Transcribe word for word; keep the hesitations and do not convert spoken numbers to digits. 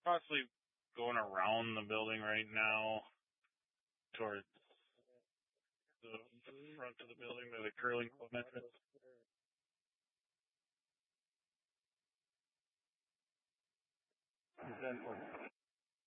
possibly going around the building right now towards the, the front of the building where the curling club entrance. ten foot.